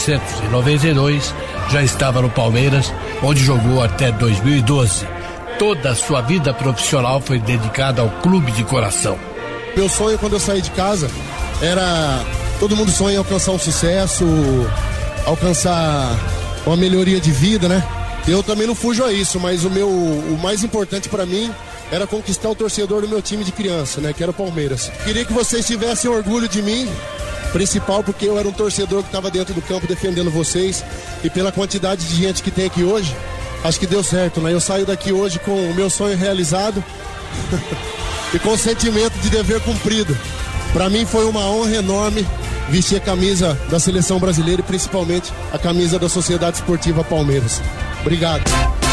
1992, já estava no Palmeiras, onde jogou até 2012. Toda a sua vida profissional foi dedicada ao clube de coração. Meu sonho quando eu saí de casa era... Todo mundo sonha em alcançar um sucesso, alcançar uma melhoria de vida, né? Eu também não fujo a isso, mas o mais importante para mim era conquistar o torcedor do meu time de criança, né? Que era o Palmeiras. Queria que vocês tivessem orgulho de mim, principal porque eu era um torcedor que estava dentro do campo defendendo vocês, e pela quantidade de gente que tem aqui hoje, acho que deu certo, né? Eu saio daqui hoje com o meu sonho realizado e com o sentimento de dever cumprido. Para mim foi uma honra enorme vestir a camisa da seleção brasileira e principalmente a camisa da Sociedade Esportiva Palmeiras. Obrigado.